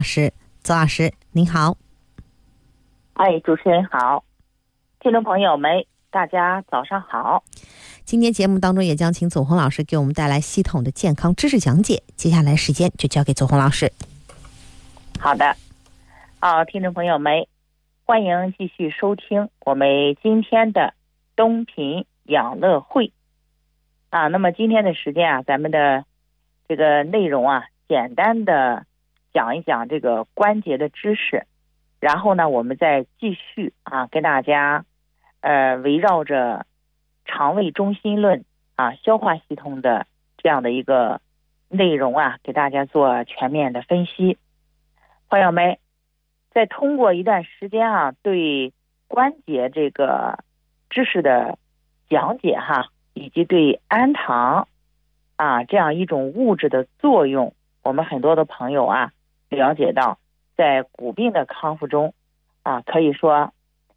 是邹老师您好。 主持人好，听众朋友们大家早上好。 今天节目当中也将请左红老师给我们带来系统的健康知识讲解，接下来时间就交给左红老师。 好的，听众朋友们，欢迎继续收听我们今天的东平养乐会那么今天的时间咱们的这个内容简单的讲一讲这个关节的知识，然后呢我们再继续跟大家围绕着肠胃中心论消化系统的这样的一个内容给大家做全面的分析。朋友们，在通过一段时间对关节这个知识的讲解以及对氨糖这样一种物质的作用，我们很多的朋友了解到，在骨病的康复中可以说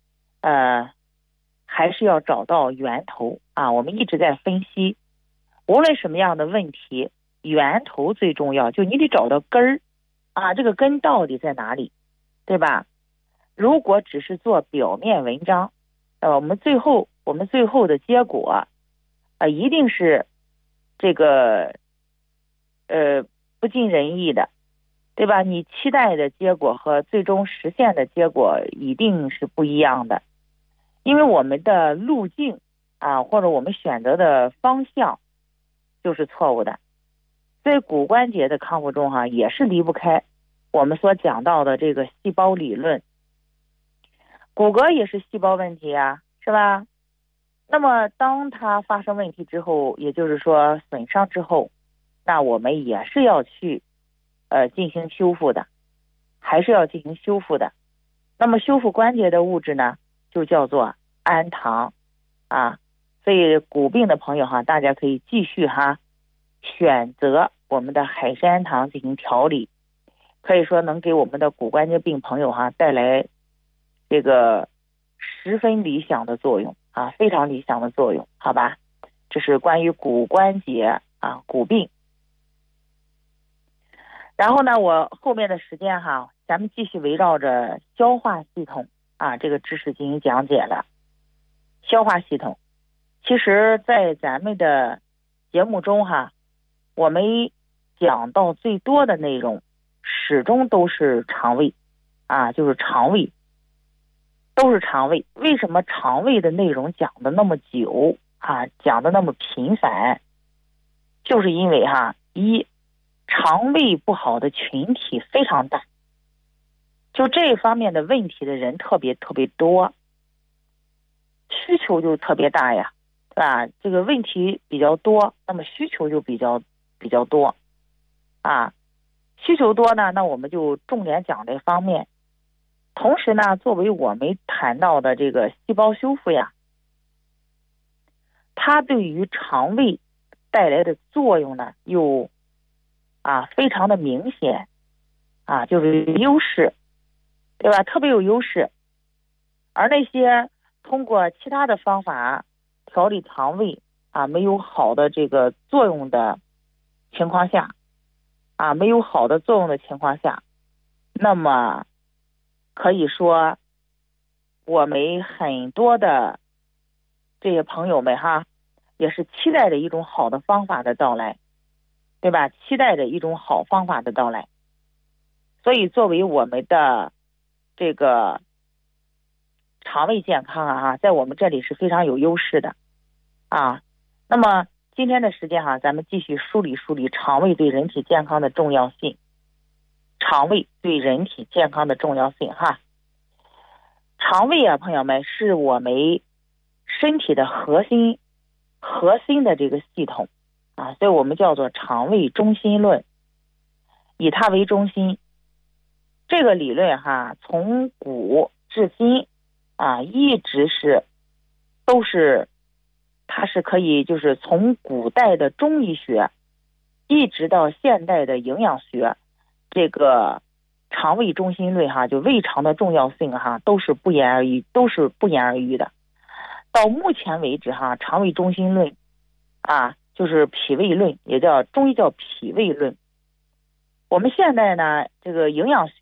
还是要找到源头我们一直在分析，无论什么样的问题，源头最重要，就你得找到根儿这个根到底在哪里，对吧？如果只是做表面文章，我们最后的结果一定是这个不尽人意的，对吧？你期待的结果和最终实现的结果一定是不一样的，因为我们的路径或者我们选择的方向就是错误的。在骨关节的康复中也是离不开我们所讲到的这个细胞理论。骨骼也是细胞问题是吧？那么当它发生问题之后，也就是说损伤之后，那我们也是要去进行修复的，还是要进行修复的。那么修复关节的物质呢，就叫做氨糖所以骨病的朋友大家可以继续选择我们的海参氨糖进行调理，可以说能给我们的骨关节病朋友带来这个十分理想的作用非常理想的作用，好吧？这是关于骨关节骨病。然后呢，我后面的时间咱们继续围绕着消化系统这个知识进行讲解了。消化系统其实在咱们的节目中我们讲到最多的内容始终都是肠胃就是肠胃，都是肠胃。为什么肠胃的内容讲的那么久讲的那么频繁？就是因为肠胃不好的群体非常大，就这方面的问题的人特别多，需求就特别大呀，对吧？这个问题比较多，那么需求就比较多需求多呢，那我们就重点讲这方面。同时呢，作为我们谈到的这个细胞修复它对于肠胃带来的作用呢又非常的明显就是优势，对吧？特别有优势。而那些通过其他的方法调理肠胃没有好的这个作用的情况下那么可以说我们很多的这些朋友们也是期待着一种好的方法的到来，对吧？期待着一种好方法的到来。所以作为我们的这个肠胃健康在我们这里是非常有优势的那么今天的时间咱们继续梳理肠胃对人体健康的重要性。肠胃对人体健康的重要性肠胃朋友们是我们身体的核心的这个系统所以我们叫做肠胃中心论，以它为中心。这个理论从古至今一直它是可以就是从古代的中医学一直到现代的营养学，这个肠胃中心论就胃肠的重要性都是不言而喻的。到目前为止肠胃中心论就是脾胃论，也叫中医叫脾胃论。我们现在呢，这个营养学